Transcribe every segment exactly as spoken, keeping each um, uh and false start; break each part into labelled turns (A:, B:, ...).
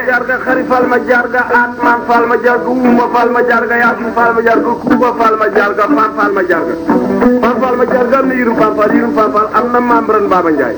A: jarga xari fal ma jarga atman fal ma jarga uma fal ma jarga yasin fal ma jarga kuba fal ma jarga fan fal ma jarga fan fal ma jarga am na yirum fan fal yirum fan fal am na membran Baba Ndiaye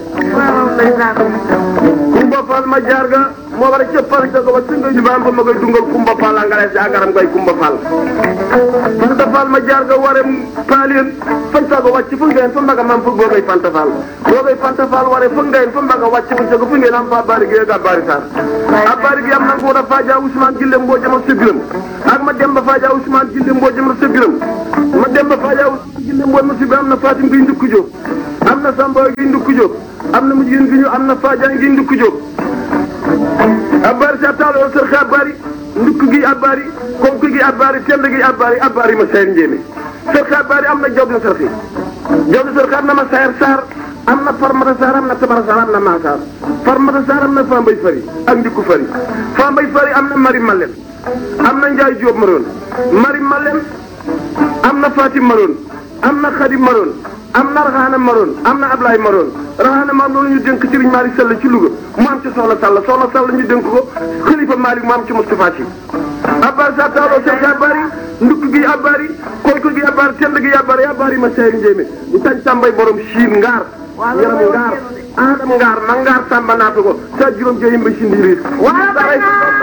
A: kumba fal ma jarga moo war a cëppal ca ko ba singa ñu baam ba ma koy dungal kumba fal angale ci agaram koy kumba fal fanta fal ma jarga ware palien fanta ko wàcc fu ngeen fa mbaga mam fu bogay fanta fal bogay fanta fal ware fu ngeen fa mbaga wàcc fu ca ko fu ngeen am fa bari ge ga bari sar a bari gi am na ko da faja Ousmane Gille mbo jama sebiram ak ma dem ba faja Ousmane Gille mbo jama sebiram ma dem ba faja Ousmane Gille mbo ma sebiram am na Fatim gi ndukku jóg am na Samba gi ndukku jóg am na mujjin gi ñu am na faja gi ndukku jóg abari sa talo sër xa bari ndukk gi abari konk gi abari tend gi abari abari ma sayar njéeme sër xa bari am na job na sër xi job na sër xa am na ma sayar sar am na farmata sar am na tabara sar am na maasar farmata sar am na fambay fari ak ndikku fari fambay fari am na mari malen am na njaay jóob maroon mari malen am na fatim maroon am na xadim maroon am na raxaana maroon am na ablaay maroon raxaana maroon loolu ñu dénk Sëriñ Malick Sall ci Louga mu am ci soxla Sall soxla Sall ñu dénk ko xalifa Malick mu am ci Moustapha Sy abbar sa taaloo seen sa bari ndukk gi abari koyko gi abari tend gi abari abari ma sey njéeme ñu tañ tàmbay borom siin ngaar yaram ngaar adam ngaar ma ngaar tàmba naata ko sa juróom jeyim ba si ndiiriir